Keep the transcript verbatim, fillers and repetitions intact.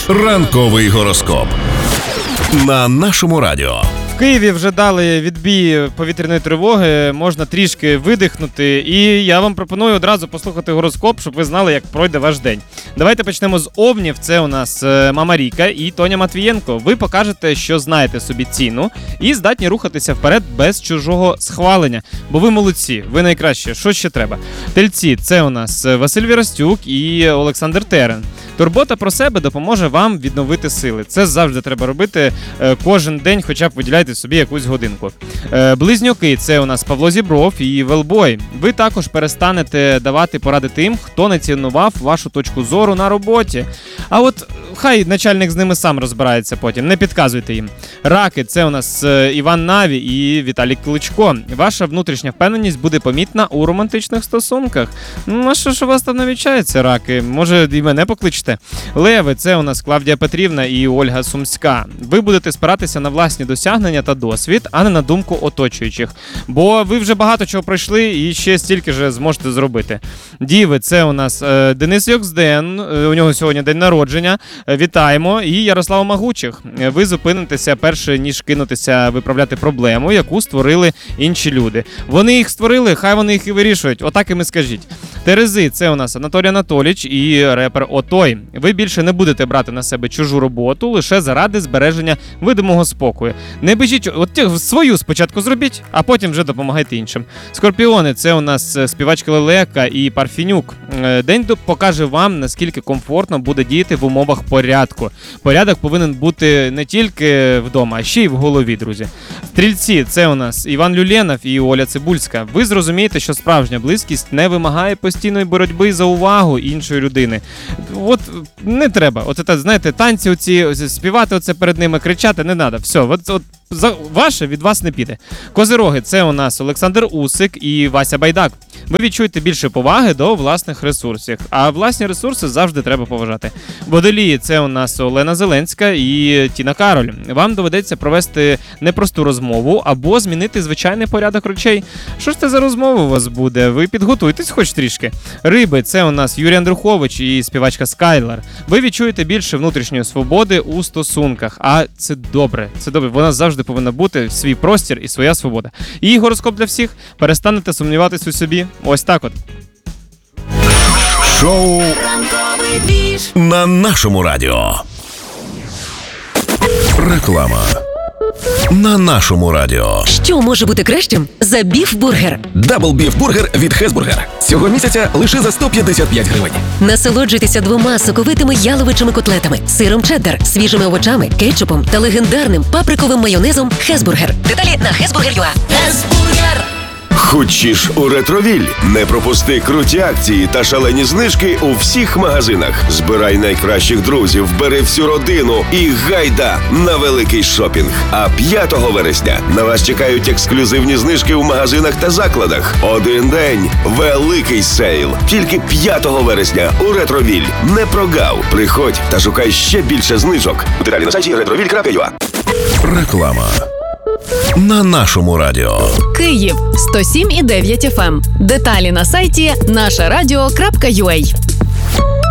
Ранковий гороскоп на нашому радіо. В Києві вже дали відбій повітряної тривоги, можна трішки видихнути, і я вам пропоную одразу послухати гороскоп, щоб ви знали, як пройде ваш день. Давайте почнемо з Овнів. Це у нас Мама Ріка і Тоня Матвієнко. Ви покажете, що знаєте собі ціну і здатні рухатися вперед без чужого схвалення, бо ви молодці, ви найкращі. Що ще треба? Тельці. Це у нас Василь Вірастюк і Олександр Терен. Турбота про себе допоможе вам відновити сили. Це завжди треба робити кожен день, хоча б виділяйте собі якусь годинку. Близнюки. Це у нас Павло Зібров і Велбой. Ви також перестанете давати поради тим, хто не цінував вашу точку зору на роботі. А от хай начальник з ними сам розбирається потім, не підказуйте їм. Раки. Це у нас Іван Наві і Віталій Кличко. Ваша внутрішня впевненість буде помітна у романтичних стосунках. Ну, а що ж у вас там навічається, раки? Може, і мене покличте? Леви. Це у нас Клавдія Петрівна і Ольга Сумська. Ви будете спиратися на власні досягнення та досвід, а не на думку оточуючих. Бо ви вже багато чого пройшли і ще стільки ж зможете зробити. Діви. Це у нас е, Денис Йоксден, е, у нього сьогодні день народження. Е, вітаємо. І Ярослав Магучих. Е, ви зупинитеся перше, ніж кинутися виправляти проблему, яку створили інші люди. Вони їх створили, хай вони їх і вирішують. Отак і ми скажіть. Терези. Це у нас Анатолій Анатолійович і репер Отой. Ви більше не будете брати на себе чужу роботу лише заради збереження видимого спокою. Не біжіть, от свою спочатку зробіть, а потім вже допомагайте іншим. Скорпіони. Це у нас співачка Лелека і Парфінюк. День покаже вам, наскільки комфортно буде діяти в умовах порядку. Порядок повинен бути не тільки вдома, а ще й в голові, друзі. Стрільці. Це у нас Іван Люленов і Оля Цибульська. Ви зрозумієте, що справжня близькість не вимагає постійної боротьби за увагу іншої людини. От не треба. От це, знаєте, танці оці, співати оце перед ними, кричати не треба. Все, от, от за, ваше від вас не піде. Козироги. Це у нас Олександр Усик і Вася Байдак. Ви відчуєте більше поваги до власних ресурсів, а власні ресурси завжди треба поважати. Водолії. Це у нас Олена Зеленська і Тіна Кароль. Вам доведеться провести непросту розмову або змінити звичайний порядок речей. Що ж це за розмова у вас буде? Ви підготуйтесь хоч трішки. Риби. Це у нас Юрій Андрухович і співачка Скайлер. Ви відчуєте більше внутрішньої свободи у стосунках, а це добре. Це добре. Вона завжди повинна бути свій простір і своя свобода. І гороскоп для всіх. Перестанете сумніватись у собі. Ось так от. Шоу на нашому радіо. Реклама на нашому радіо. Що може бути кращим за біф-бургер? Дабл біф-бургер від Хезбургер. Цього місяця лише за сто п'ятдесят п'ять гривень. Насолоджуйтеся двома соковитими яловичими котлетами, сиром чеддер, свіжими овочами, кетчупом та легендарним паприковим майонезом Хезбургер. Деталі на хезбургер точка ю а. Хезбургер! Хочеш у Ретровіль? Не пропусти круті акції та шалені знижки у всіх магазинах. Збирай найкращих друзів, бери всю родину і гайда на великий шопінг. А п'ятого вересня на вас чекають ексклюзивні знижки у магазинах та закладах. Один день – великий сейл. Тільки п'ятого вересня у Ретровіль. Не прогав. Приходь та шукай ще більше знижок. Деталі на сайті ретровіль крапка ю а. Реклама на нашому радіо. Київ сто сім і дев'ять еф ем. Деталі на сайті наша радіо крапка ю а.